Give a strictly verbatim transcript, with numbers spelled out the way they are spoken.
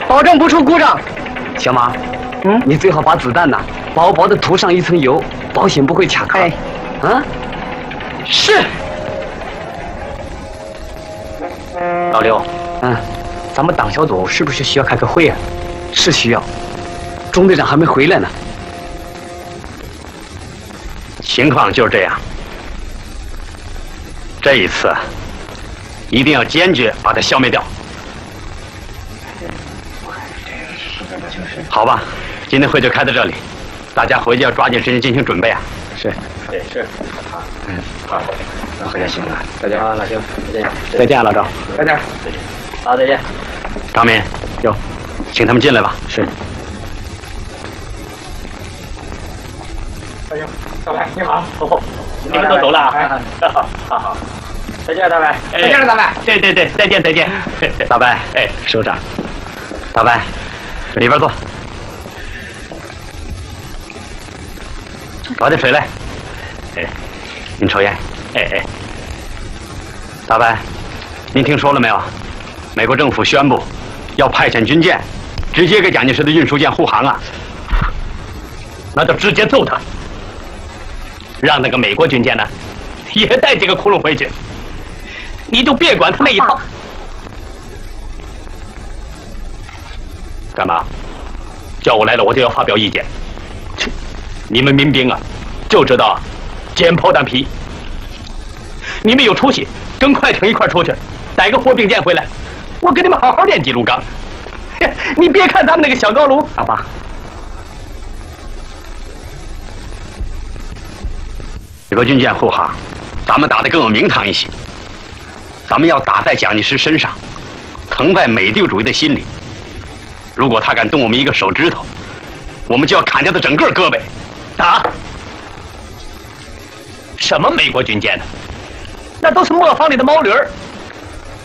保证不出故障。 小马， 嗯， 你最好把子弹呐薄薄的涂上一层油，保险不会卡壳。 哎， 啊， 是。 老刘， 嗯， 咱们党小组是不是需要开个会啊？ 是需要。中队长还没回来呢。 情况就是这样。这一次，一定要坚决把它消灭掉。好吧，今天会就开到这里，大家回去要抓紧时间进行准备啊。 是， 对，是。 嗯，好，那回家行了。 再见啊，老兄，再见。 再见啊，老赵。 再见。 再见。好，再见。 张明， 有， 请他们进来吧。 是。 哎呦，大白你好。 哦，你们都走了啊？好好好。再见，大白。 再见了，大白。 对对对，再见再见。大白，哎，首长，大白，里边坐。搞点水来。哎，您抽烟。哎哎。大白，您听说了没有？美国政府宣布要派遣军舰，直接给蒋介石的运输舰护航啊！ 那就直接揍他，让那个美国军舰呢，也带几个窟窿回去。你就别管他那一套。干嘛？叫我来了，我就要发表意见。切，你们民兵啊，就知道捡炮弹皮。你们有出息，跟快艇一块出去，逮个货兵舰回来，我给你们好好练几炉钢。你别看咱们那个小高炉， 老爸， 美国军舰护航，咱们打得更有名堂一些。咱们要打在蒋介石身上，疼在美帝主义的心里。如果他敢动我们一个手指头，我们就要砍掉他整个胳膊。 打？什么美国军舰呢？那都是磨坊里的毛驴儿。